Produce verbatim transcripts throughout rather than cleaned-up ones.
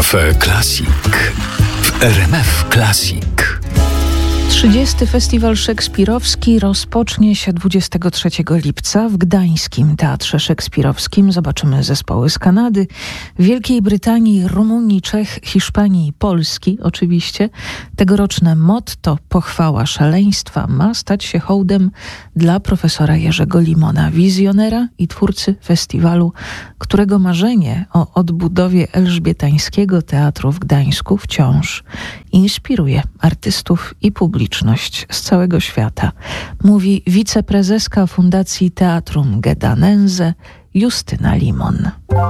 Cafe Classic w R M F Classic. trzydziesty Festiwal Szekspirowski rozpocznie się dwudziestego trzeciego lipca w Gdańskim Teatrze Szekspirowskim. Zobaczymy zespoły z Kanady, Wielkiej Brytanii, Rumunii, Czech, Hiszpanii i Polski oczywiście. Tegoroczne motto Pochwała szaleństwa ma stać się hołdem dla profesora Jerzego Limona, wizjonera i twórcy festiwalu, którego marzenie o odbudowie elżbietańskiego teatru w Gdańsku wciąż inspiruje artystów i publiczność z całego świata, mówi wiceprezeska Fundacji Teatrum Gedanense Justyna Limon.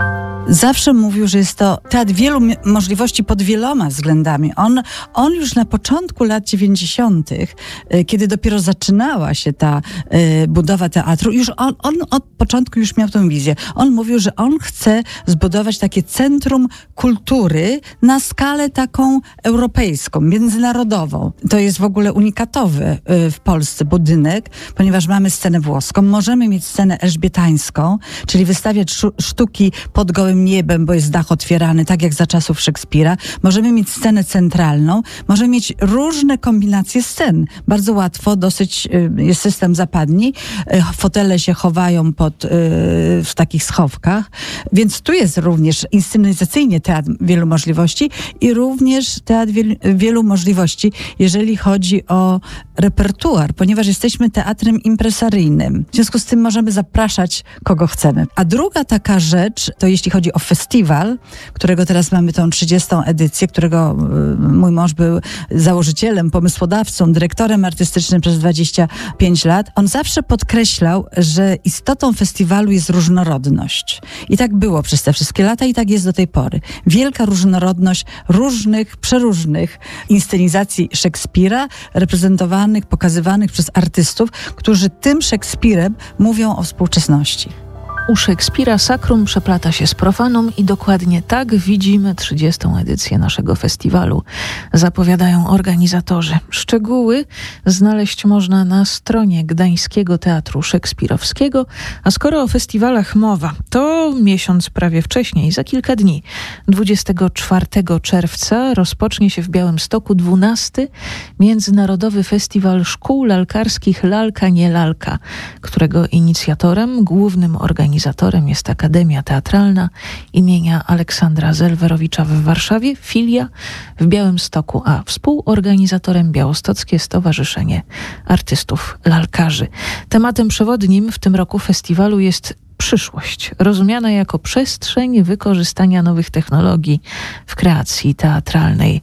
Zawsze mówił, że jest to teatr wielu możliwości pod wieloma względami. On, on już na początku lat dziewięćdziesiątych, kiedy dopiero zaczynała się ta y, budowa teatru, już on, on od początku już miał tę wizję. On mówił, że on chce zbudować takie centrum kultury na skalę taką europejską, międzynarodową. To jest w ogóle unikatowy y, w Polsce budynek, ponieważ mamy scenę włoską, możemy mieć scenę elżbietańską, czyli wystawiać szu- sztuki pod gołym niebem, bo jest dach otwierany, tak jak za czasów Szekspira. Możemy mieć scenę centralną, możemy mieć różne kombinacje scen. Bardzo łatwo, dosyć y, jest system zapadni, y, fotele się chowają pod, y, w takich schowkach, więc tu jest również inscenizacyjnie teatr wielu możliwości i również teatr wiel, wielu możliwości, jeżeli chodzi o repertuar, ponieważ jesteśmy teatrem impresaryjnym. W związku z tym możemy zapraszać kogo chcemy. A druga taka rzecz, to jeśli chodzi o festiwal, którego teraz mamy tą trzydziestą edycję, którego y, mój mąż był założycielem, pomysłodawcą, dyrektorem artystycznym przez dwadzieścia pięć lat. On zawsze podkreślał, że istotą festiwalu jest różnorodność. I tak było przez te wszystkie lata i tak jest do tej pory. Wielka różnorodność różnych, przeróżnych inscenizacji Szekspira, reprezentowanych, pokazywanych przez artystów, którzy tym Szekspirem mówią o współczesności. U Szekspira sakrum przeplata się z profanum i dokładnie tak widzimy trzydziestą edycję naszego festiwalu. Zapowiadają organizatorzy. Szczegóły znaleźć można na stronie Gdańskiego Teatru Szekspirowskiego, a skoro o festiwalach mowa, to miesiąc prawie wcześniej, za kilka dni, dwudziestego czwartego czerwca rozpocznie się w Białymstoku dwunasty Międzynarodowy Festiwal Szkół Lalkarskich Lalka nie Lalka, którego inicjatorem, głównym organizatorem Organizatorem jest Akademia Teatralna imienia Aleksandra Zelwerowicza w Warszawie, filia w Białymstoku, a współorganizatorem Białostockie Stowarzyszenie Artystów Lalkarzy. Tematem przewodnim w tym roku festiwalu jest przyszłość, rozumiana jako przestrzeń wykorzystania nowych technologii w kreacji teatralnej.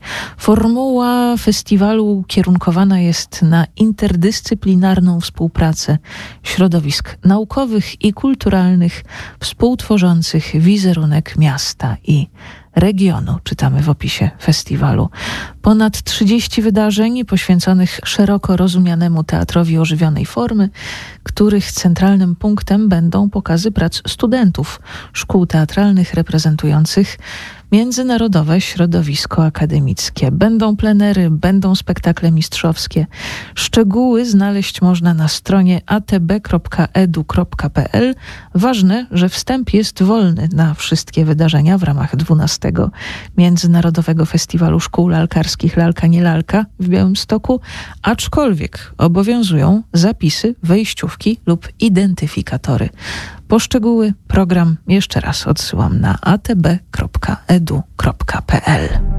Formuła festiwalu kierunkowana jest na interdyscyplinarną współpracę środowisk naukowych i kulturalnych współtworzących wizerunek miasta i regionu, czytamy w opisie festiwalu. Ponad trzydzieści wydarzeń poświęconych szeroko rozumianemu teatrowi ożywionej formy, których centralnym punktem będą pokazy prac studentów szkół teatralnych reprezentujących międzynarodowe środowisko akademickie. Będą plenery, będą spektakle mistrzowskie. Szczegóły znaleźć można na stronie a t b kropka e d u kropka p l. Ważne, że wstęp jest wolny na wszystkie wydarzenia w ramach dwunastego Międzynarodowego Festiwalu Szkół Lalkarskich Lalka nie Lalka w Białymstoku, aczkolwiek obowiązują zapisy, wejściówki lub identyfikatory. Poszczegóły program jeszcze raz odsyłam na a t b kropka e d u kropka p l.